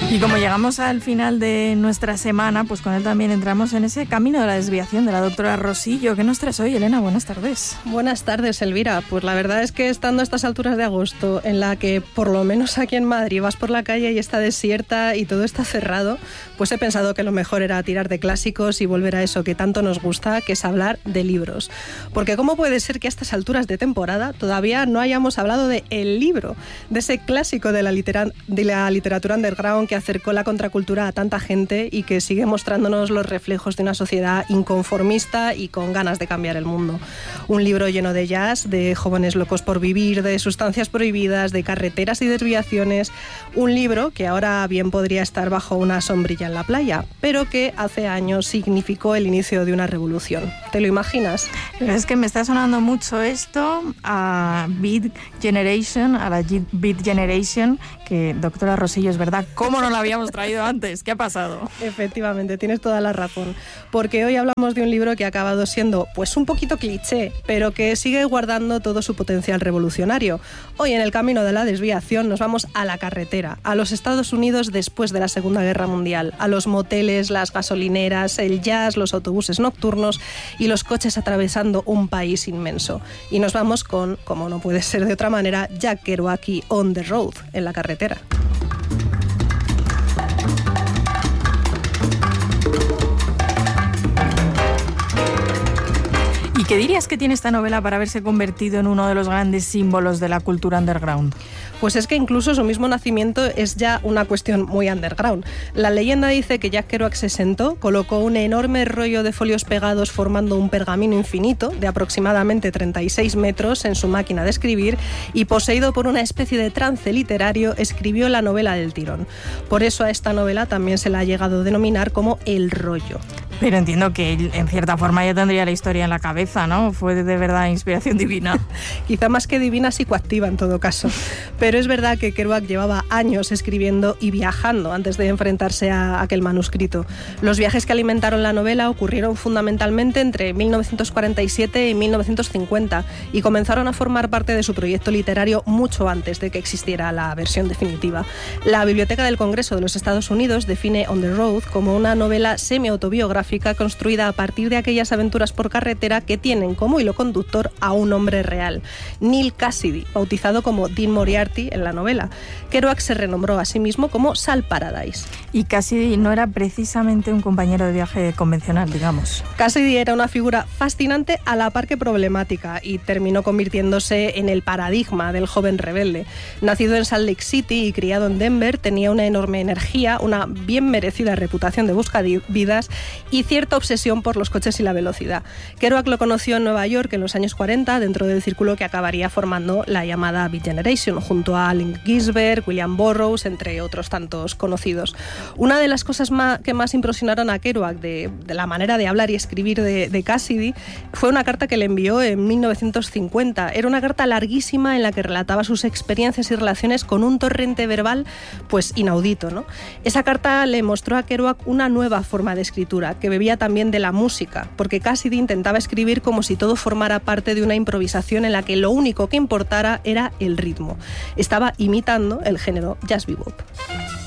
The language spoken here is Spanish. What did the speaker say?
Y como llegamos al final de nuestra semana, pues con él también entramos en ese camino de la desviación de la doctora Rosillo. ¿Qué nos traes hoy, Elena? Buenas tardes. Buenas tardes, Elvira. Pues la verdad es que estando a estas alturas de agosto, en la que por lo menos aquí en Madrid vas por la calle y está desierta y todo está cerrado, pues he pensado que lo mejor era tirar de clásicos y volver a eso que tanto nos gusta, que es hablar de libros. Porque ¿cómo puede ser que a estas alturas de temporada todavía no hayamos hablado de El Libro, de ese clásico de la literatura underground que acercó la contracultura a tanta gente y que sigue mostrándonos los reflejos de una sociedad inconformista y con ganas de cambiar el mundo? Un libro lleno de jazz, de jóvenes locos por vivir, de sustancias prohibidas, de carreteras y desviaciones. Un libro que ahora bien podría estar bajo una sombrilla en la playa, pero que hace años significó el inicio de una revolución. ¿Te lo imaginas? Es que me está sonando mucho esto a Beat Generation, a la Beat Generation, que, doctora Rosillo, es verdad, ¿cómo no la habíamos traído antes? ¿Qué ha pasado? Efectivamente, tienes toda la razón, porque hoy hablamos de un libro que ha acabado siendo pues un poquito cliché, pero que sigue guardando todo su potencial revolucionario. Hoy en el camino de la desviación nos vamos a la carretera, a los Estados Unidos después de la Segunda Guerra Mundial, a los moteles, las gasolineras, el jazz, los autobuses nocturnos y los coches atravesando un país inmenso. Y nos vamos con, como no puede ser de otra manera, Jack Kerouac y On the Road, en la carretera. ¿Y qué dirías que tiene esta novela para haberse convertido en uno de los grandes símbolos de la cultura underground? Pues es que incluso su mismo nacimiento es ya una cuestión muy underground. La leyenda dice que Jack Kerouac se sentó, colocó un enorme rollo de folios pegados formando un pergamino infinito de aproximadamente 36 metros en su máquina de escribir y, poseído por una especie de trance literario, escribió la novela del tirón. Por eso a esta novela también se la ha llegado a denominar como El Rollo. Pero entiendo que él, en cierta forma, ya tendría la historia en la cabeza, ¿no? Fue de verdad inspiración divina. Quizá más que divina, psicoactiva en todo caso. Pero es verdad que Kerouac llevaba años escribiendo y viajando antes de enfrentarse a aquel manuscrito. Los viajes que alimentaron la novela ocurrieron fundamentalmente entre 1947 y 1950 y comenzaron a formar parte de su proyecto literario mucho antes de que existiera la versión definitiva. La Biblioteca del Congreso de los Estados Unidos define On the Road como una novela semi-autobiográfica construida a partir de aquellas aventuras por carretera que tienen como hilo conductor a un hombre real, Neal Cassidy, bautizado como Dean Moriarty en la novela. Kerouac se renombró a sí mismo como Sal Paradise. Y Cassidy no era precisamente un compañero de viaje convencional, digamos. Cassidy era una figura fascinante a la par que problemática y terminó convirtiéndose en el paradigma del joven rebelde. Nacido en Salt Lake City y criado en Denver, tenía una enorme energía, una bien merecida reputación de buscavidas y cierta obsesión por los coches y la velocidad. Kerouac lo conoció en Nueva York en los años 40 dentro del círculo que acabaría formando la llamada Beat Generation, junto a Allen Ginsberg, William Burroughs, entre otros tantos conocidos. Una de las cosas que más impresionaron a Kerouac de la manera de hablar y escribir de Cassidy fue una carta que le envió en 1950. Era una carta larguísima en la que relataba sus experiencias y relaciones con un torrente verbal pues inaudito, ¿no? Esa carta le mostró a Kerouac una nueva forma de escritura, que bebía también de la música, porque Cassidy intentaba escribir como si todo formara parte de una improvisación en la que lo único que importara era el ritmo. Estaba imitando el género jazz bebop.